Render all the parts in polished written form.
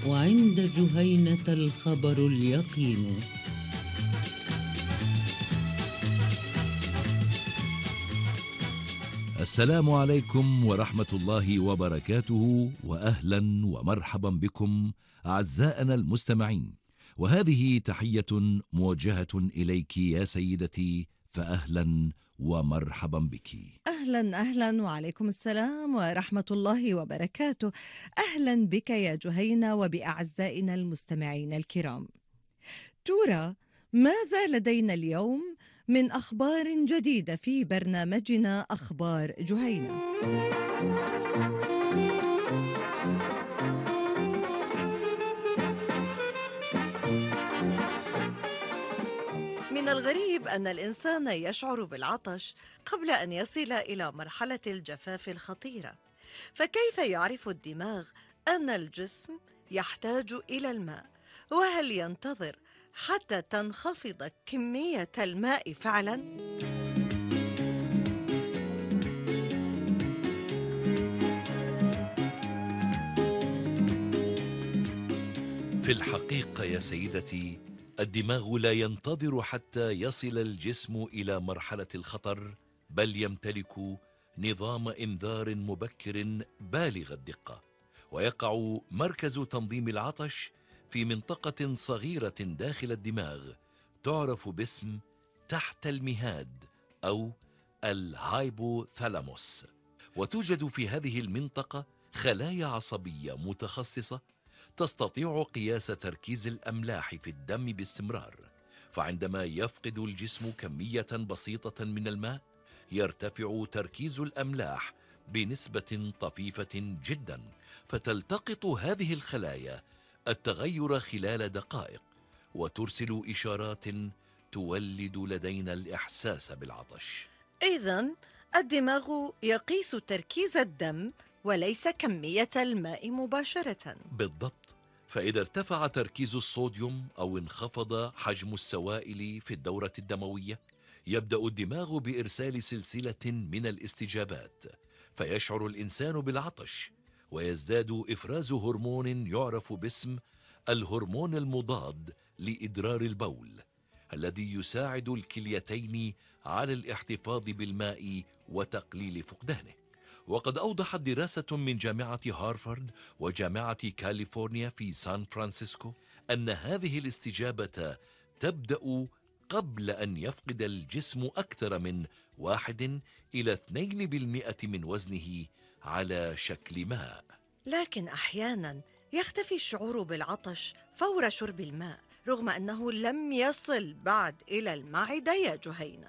وعند جهينة الخبر اليقين. السلام عليكم ورحمة الله وبركاته، وأهلا ومرحبا بكم أعزائنا المستمعين، وهذه تحية موجهة إليك يا سيدتي، فأهلا ومرحبا بك. أهلا أهلا وعليكم السلام ورحمة الله وبركاته. أهلا بك يا جهينة وبأعزائنا المستمعين الكرام. ترى ماذا لدينا اليوم من أخبار جديدة في برنامجنا أخبار جهينة؟ من الغريب أن الإنسان يشعر بالعطش قبل أن يصل إلى مرحلة الجفاف الخطيرة، فكيف يعرف الدماغ أن الجسم يحتاج إلى الماء؟ وهل ينتظر حتى تنخفض كمية الماء فعلاً؟ في الحقيقة يا سيدتي، الدماغ لا ينتظر حتى يصل الجسم إلى مرحلة الخطر، بل يمتلك نظام إنذار مبكر بالغ الدقة، ويقع مركز تنظيم العطش في منطقة صغيرة داخل الدماغ تعرف باسم تحت المهاد أو الهايبوثالاموس. وتوجد في هذه المنطقة خلايا عصبية متخصصة تستطيع قياس تركيز الأملاح في الدم باستمرار، فعندما يفقد الجسم كمية بسيطة من الماء يرتفع تركيز الأملاح بنسبة طفيفة جدا، فتلتقط هذه الخلايا التغير خلال دقائق وترسل إشارات تولد لدينا الإحساس بالعطش. إذن الدماغ يقيس تركيز الدم وليس كمية الماء مباشرة. بالضبط، فإذا ارتفع تركيز الصوديوم أو انخفض حجم السوائل في الدورة الدموية، يبدأ الدماغ بإرسال سلسلة من الاستجابات، فيشعر الإنسان بالعطش ويزداد إفراز هرمون يعرف باسم الهرمون المضاد لإدرار البول، الذي يساعد الكليتين على الاحتفاظ بالماء وتقليل فقدانه. وقد أوضحت دراسة من جامعة هارفارد وجامعة كاليفورنيا في سان فرانسيسكو أن هذه الاستجابة تبدأ قبل أن يفقد الجسم أكثر من 1 إلى 2% من وزنه على شكل ماء. لكن أحياناً يختفي الشعور بالعطش فور شرب الماء، رغم أنه لم يصل بعد إلى المعدة يا جهينة.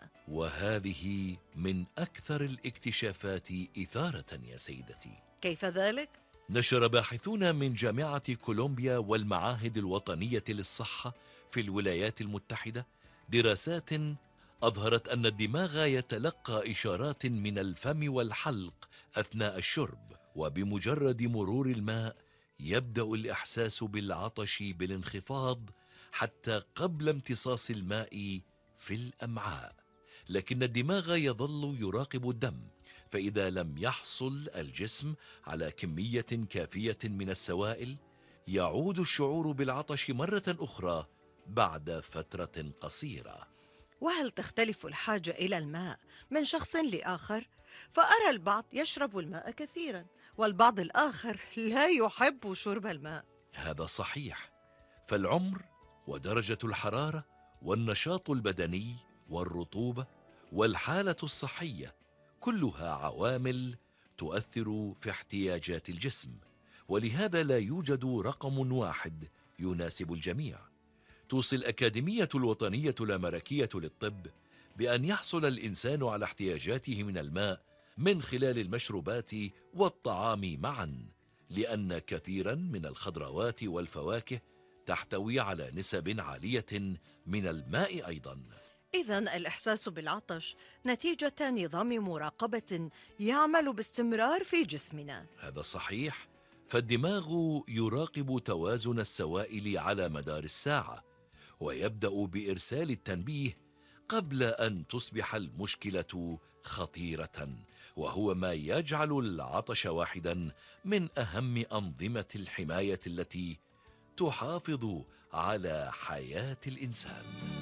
وهذه من أكثر الاكتشافات إثارة يا سيدتي. كيف ذلك؟ نشر باحثون من جامعة كولومبيا والمعاهد الوطنية للصحة في الولايات المتحدة دراسات أظهرت أن الدماغ يتلقى إشارات من الفم والحلق أثناء الشرب، وبمجرد مرور الماء يبدأ الإحساس بالعطش بالانخفاض حتى قبل امتصاص الماء في الأمعاء. لكن الدماغ يظل يراقب الدم، فإذا لم يحصل الجسم على كمية كافية من السوائل يعود الشعور بالعطش مرة أخرى بعد فترة قصيرة. وهل تختلف الحاجة إلى الماء من شخص لآخر؟ فأرى البعض يشرب الماء كثيراً، والبعض الآخر لا يحب شرب الماء. هذا صحيح، فالعمر ودرجة الحرارة والنشاط البدني والرطوبة والحالة الصحية كلها عوامل تؤثر في احتياجات الجسم، ولهذا لا يوجد رقم واحد يناسب الجميع. توصي الأكاديمية الوطنية الأمريكية للطب بأن يحصل الإنسان على احتياجاته من الماء من خلال المشروبات والطعام معا، لأن كثيرا من الخضروات والفواكه تحتوي على نسب عالية من الماء أيضا. إذن الإحساس بالعطش نتيجة نظام مراقبة يعمل باستمرار في جسمنا. هذا صحيح، فالدماغ يراقب توازن السوائل على مدار الساعة، ويبدأ بإرسال التنبيه قبل أن تصبح المشكلة خطيرة، وهو ما يجعل العطش واحدا من أهم أنظمة الحماية التي تحافظ على حياة الإنسان.